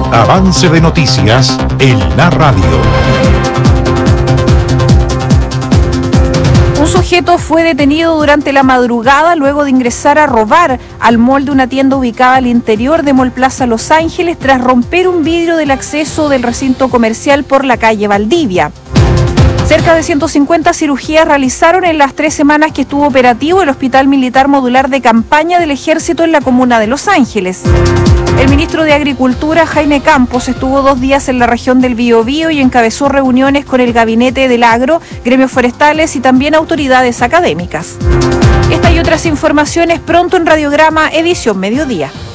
Avance de noticias en la radio. Un sujeto fue detenido durante la madrugada luego de ingresar a robar al mall de una tienda ubicada al interior de Mall Plaza Los Ángeles tras romper un vidrio del acceso del recinto comercial por la calle Valdivia. Cerca de 150 cirugías realizaron en las 3 semanas que estuvo operativo el Hospital Militar Modular de Campaña del Ejército en la comuna de Los Ángeles. El ministro de Agricultura, Jaime Campos, estuvo 2 días en la región del Biobío y encabezó reuniones con el Gabinete del Agro, gremios forestales y también autoridades académicas. Esta y otras informaciones pronto en Radiograma Edición Mediodía.